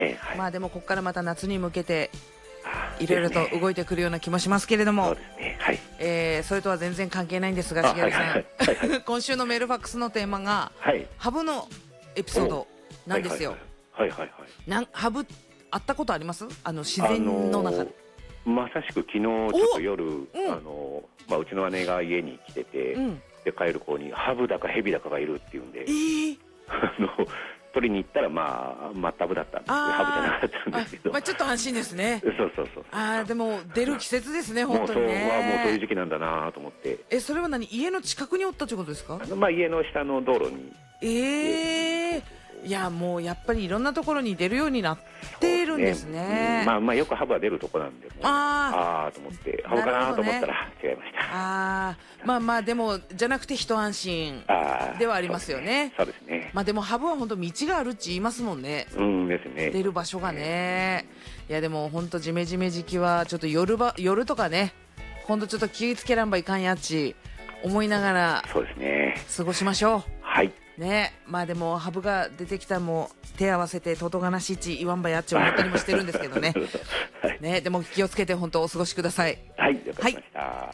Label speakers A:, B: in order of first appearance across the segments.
A: はい、
B: まあでもここからまた夏に向けていろいろと動いてくるような気もしますけれども、
A: そうですね、はい、
B: それとは全然関係ないんですが、重さん、今週のメールファックスのテーマが、
A: はい、
B: ハブのエピソードなんですよ。ハブ会ったことあります？自然の中で。
A: まさしく昨日ちょっと夜、うちの姉が家に来てて、で帰る子にハブだかヘビだかがいるって言うんで、取りに行ったらマッタブだったんですけど、ハブじゃなかったんですけど、
B: ちょっと安心ですね。
A: そう
B: でも出る季節ですね、本当にね。
A: もうそういう時期なんだなと思って。
B: それは家の近くにおったということですか？
A: 家の下の道路に。
B: いや、もうやっぱりいろんなところに出るようになっているんですね。
A: よくハブは出るとこなんで、と思ってハブかなと思ったら違いました。
B: でもじゃなくて一安心ではありますよね。
A: そうですね。
B: でもハブは本当道があるって言いますもんね。
A: ですね。
B: 出る場所がね。いやでも本当ジメジメ時期はちょっと夜とかね、本当ちょっと気をつけらんばいかんやっち思いながら過ごしましょう。
A: はい
B: ね。でもハブが出てきたらもう手合わせてととがなしち言わんばやっち思ったりもしてるんですけどね。でも気をつけて本当お過ごしください。
A: はい、了解しました。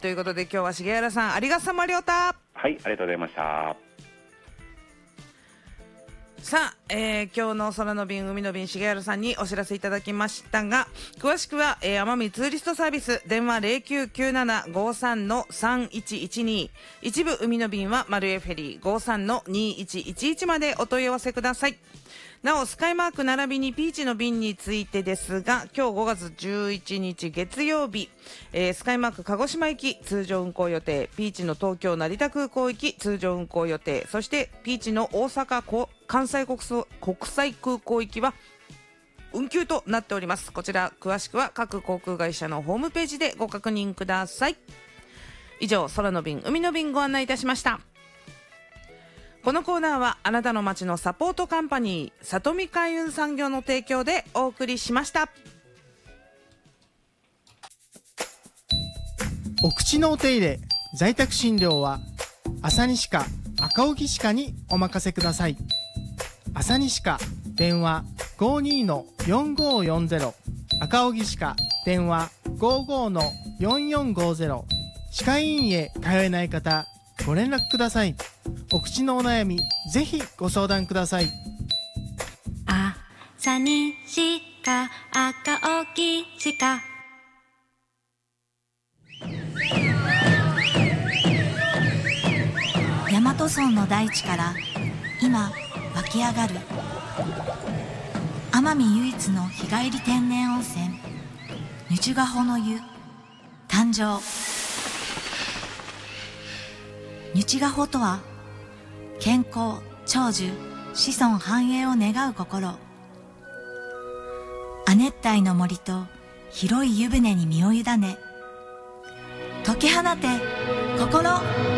B: ということで今日は重原さんありがさまりょうた。
A: はい、ありがとうございました。
B: さあ、今日の空の便海の便重原さんにお知らせいただきましたが、詳しくは、奄美ツーリストサービス電話 099753-3112 一部海の便はマルエフェリー 53-2111 までお問い合わせください。なおスカイマーク並びにピーチの便についてですが、今日5月11日月曜日、スカイマーク鹿児島行き通常運航予定、ピーチの東京成田空港行き通常運航予定、そしてピーチの大阪関西国際空港行きは運休となっております。こちら詳しくは各航空会社のホームページでご確認ください。以上、空の便海の便ご案内いたしました。このコーナーはあなたの街のサポートカンパニー里見海運産業の提供でお送りしました。
C: お口のお手入れ在宅診療は朝西科赤荻歯科にお任せください。朝西科電話 52-4540 赤荻歯科電話 55-4450 歯科医院へ通えない方ご連絡ください。お口のお悩みぜひご相談ください。
D: 朝西科赤荻歯科。大和村の大地から今湧き上がる奄美唯一の日帰り天然温泉ヌチュガホの湯誕生。ヌチュガホとは健康長寿子孫繁栄を願う心。亜熱帯の森と広い湯船に身を委ね解き放て心。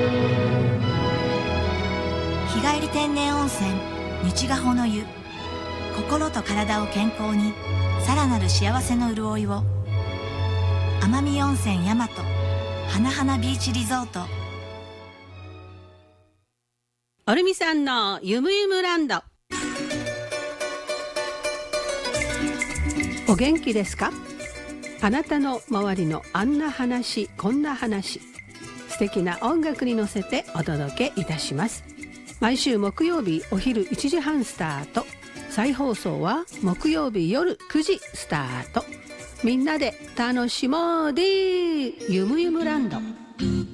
D: 日帰り天然温泉ヌチュガホの湯、心と体を健康にさらなる幸せの潤いを。奄美温泉大和花々ビーチリゾート。
E: オルミさんのゆむゆむランド。お元気ですか？あなたの周りのあんな話こんな話、素敵な音楽に乗せてお届けいたします。毎週木曜日お昼1時半スタート、再放送は木曜日夜9時スタート。みんなで楽しもうでゆむゆむランド。